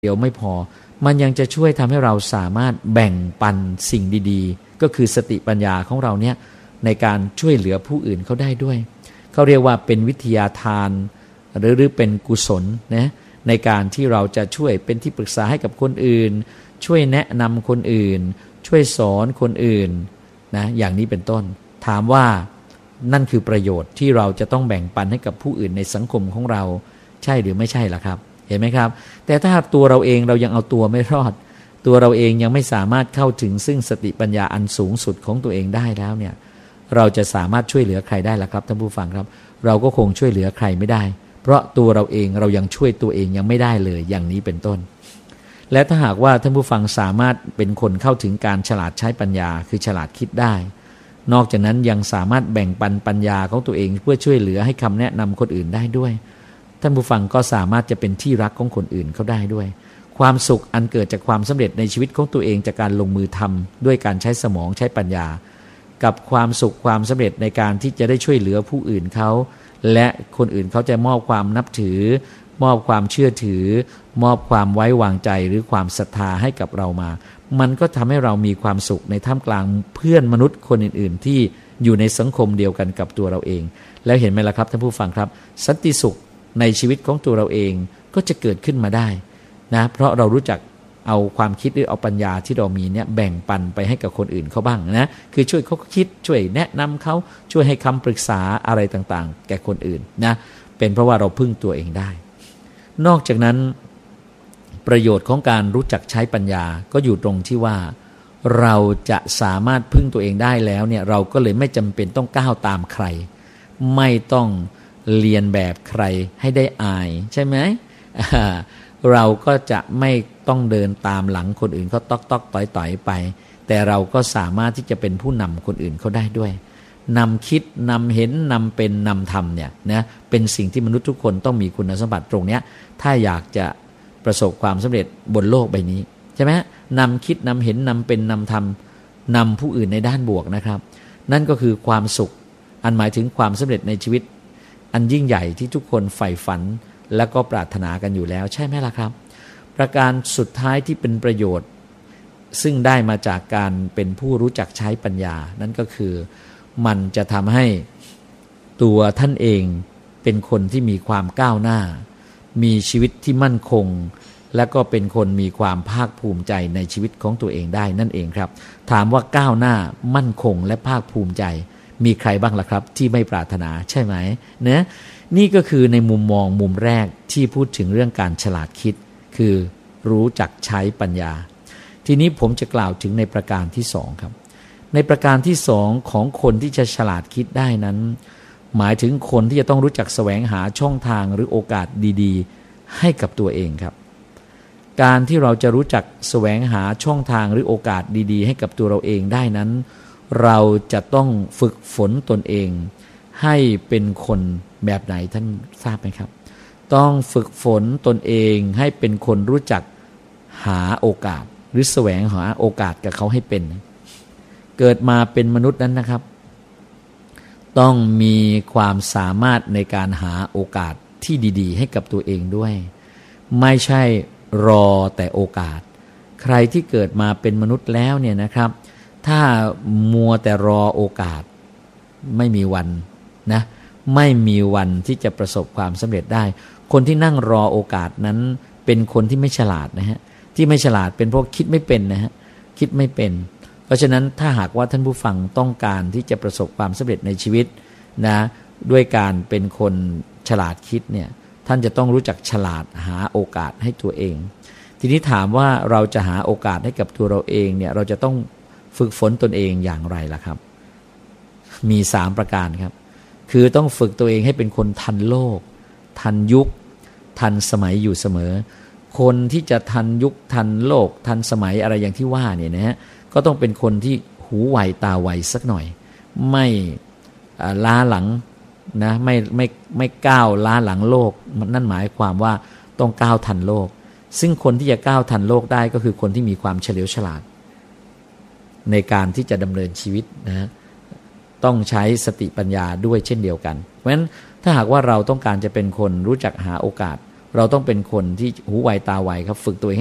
เดียวไม่พอมันยังจะช่วยทำให้เราสามารถแบ่งปันสิ่งดีๆก็คือสติปัญญาของเราเนี่ยในการช่วยเหลือผู้อื่นเขาได้ด้วยเขาเรียกว่าเป็นวิทยาทานหรือเป็นกุศลนะในการที่เราจะช่วยเป็นที่ปรึกษาให้กับคนอื่นช่วยแนะนำคนอื่นช่วยสอนคนอื่นนะอย่างนี้เป็นต้นถามว่านั่นคือประโยชน์ที่เราจะต้องแบ่งปันให้กับผู้อื่นในสังคมของเราใช่หรือไม่ใช่ล่ะครับเห็นไหมครับแต่ถ้าตัวเราเองเรายังเอาตัวไม่รอดตัวเราเองยังไม่สามารถเข้าถึงซึ่งสติปัญญาอันสูงสุดของตัวเองได้แล้วเนี่ยเราจะสามารถช่วยเหลือใครได้ล่ะครับท่านผู้ฟังครับเราก็คงช่วยเหลือใครไม่ได้เพราะตัวเราเองเรายังช่วยตัวเองยังไม่ได้เลยอย่างนี้เป็นต้นและถ้าหากว่าท่านผู้ฟังสามารถเป็นคนเข้าถึงการฉลาดใช้ปัญญาคือฉลาดคิดได้นอกจากนั้นยังสามารถแบ่งปันปัญญาของตัวเองเพื่อช่วยเหลือให้คำแนะนำคนอื่นได้ด้วยท่านผู้ฟังก็สามารถจะเป็นที่รักของคนอื่นเขาได้ด้วยความสุขอันเกิดจากความสำเร็จในชีวิตของตัวเองจากการลงมือทำด้วยการใช้สมองใช้ปัญญากับความสุขความสำเร็จในการที่จะได้ช่วยเหลือผู้อื่นเขาและคนอื่นเขาจะมอบความนับถือมอบความเชื่อถือมอบความไว้วางใจหรือความศรัทธาให้กับเรามามันก็ทำให้เรามีความสุขในท่ามกลางเพื่อนมนุษย์คนอื่นๆที่อยู่ในสังคมเดียวกันกับตัวเราเองแล้วเห็นไหมล่ะครับท่านผู้ฟังครับสันติสุขในชีวิตของตัวเราเองก็จะเกิดขึ้นมาได้นะเพราะเรารู้จักเอาความคิดหรือเอาปัญญาที่เรามีเนี่ยแบ่งปันไปให้กับคนอื่นเขาบ้างนะคือช่วยเขาคิดช่วยแนะนำเขาช่วยให้คำปรึกษาอะไรต่างๆแก่คนอื่นนะเป็นเพราะว่าเราพึ่งตัวเองได้นอกจากนั้นประโยชน์ของการรู้จักใช้ปัญญาก็อยู่ตรงที่ว่าเราจะสามารถพึ่งตัวเองได้แล้วเนี่ยเราก็เลยไม่จำเป็นต้องก้าวตามใครไม่ต้องเรียนแบบใครให้ได้อายใช่ไหมเราก็จะไม่ต้องเดินตามหลังคนอื่นเขาต๊อกๆต่อยๆไปแต่เราก็สามารถที่จะเป็นผู้นำคนอื่นเขาได้ด้วยนำคิดนำเห็นนำเป็นนำทำเนี่ยนะเป็นสิ่งที่มนุษย์ทุกคนต้องมีคุณสมบัติตรงเนี้ยถ้าอยากจะประสบความสำเร็จบนโลกใบนี้ใช่ไหมนำคิดนำเห็นนำเป็นนำทำนำผู้อื่นในด้านบวกนะครับนั่นก็คือความสุขอันหมายถึงความสำเร็จในชีวิตอันยิ่งใหญ่ที่ทุกคนใฝ่ฝันและก็ปรารถนากันอยู่แล้วใช่ไหมล่ะครับประการสุดท้ายที่เป็นประโยชน์ซึ่งได้มาจากการเป็นผู้รู้จักใช้ปัญญานั่นก็คือมันจะทำให้ตัวท่านเองเป็นคนที่มีความก้าวหน้ามีชีวิตที่มั่นคงและก็เป็นคนมีความภาคภูมิใจในชีวิตของตัวเองได้นั่นเองครับถามว่าก้าวหน้ามั่นคงและภาคภูมิใจมีใครบ้างล่ะครับที่ไม่ปรารถนาใช่ไหมนะนี่ก็คือในมุมมองมุมแรกที่พูดถึงเรื่องการฉลาดคิดคือรู้จักใช้ปัญญาทีนี้ผมจะกล่าวถึงในประการที่สองครับในประการที่สองของคนที่จะฉลาดคิดได้นั้นหมายถึงคนที่จะต้องรู้จักแสวงหาช่องทางหรือโอกาสดีๆให้กับตัวเองครับการที่เราจะรู้จักแสวงหาช่องทางหรือโอกาสดีๆให้กับตัวเราเองได้นั้นเราจะต้องฝึกฝนตนเองให้เป็นคนแบบไหนท่านทราบไหมครับต้องฝึกฝนตนเองให้เป็นคนรู้จักหาโอกาสหรือแสวงหาโอกาสกับเขาให้เป็นเกิดมาเป็นมนุษย์นั้นนะครับต้องมีความสามารถในการหาโอกาสที่ดีๆให้กับตัวเองด้วยไม่ใช่รอแต่โอกาสใครที่เกิดมาเป็นมนุษย์แล้วเนี่ยนะครับถ้ามัวแต่รอโอกาสไม่มีวันนะไม่มีวันที่จะประสบความสำเร็จได้คนที่นั่งรอโอกาสนั้นเป็นคนที่ไม่ฉลาดนะฮะที่ไม่ฉลาดเป็นเพราะคิดไม่เป็นนะฮะคิดไม่เป็นเพราะฉะนั้นถ้าหากว่าท่านผู้ฟังต้องการที่จะประสบความสำเร็จในชีวิตนะด้วยการเป็นคนฉลาดคิดเนี่ยท่านจะต้องรู้จักฉลาดหาโอกาสให้ตัวเองทีนี้ถามว่าเราจะหาโอกาสให้กับตัวเราเองเนี่ยเราจะต้องฝึกฝนตนเองอย่างไรล่ะครับมี3ประการครับคือต้องฝึกตัวเองให้เป็นคนทันโลกทันยุคทันสมัยอยู่เสมอคนที่จะทันยุคทันโลกทันสมัยอะไรอย่างที่ว่าเนี่ยนะฮะก็ต้องเป็นคนที่หูไวตาไวสักหน่อยไม่ล้าหลังนะไม่ก้าวล้าหลังโลกนั่นหมายความว่าต้องก้าวทันโลกซึ่งคนที่จะก้าวทันโลกได้ก็คือคนที่มีความเฉลียวฉลาดในการที่จะดำเนินชีวิตนะต้องใช้สติปัญญาด้วยเช่นเดียวกันเพราะฉะนั้นถ้าหากว่าเราต้องการจะเป็นคนรู้จักหาโอกาสเราต้องเป็นคนที่หูไวตาไวครับฝึกตัวเอง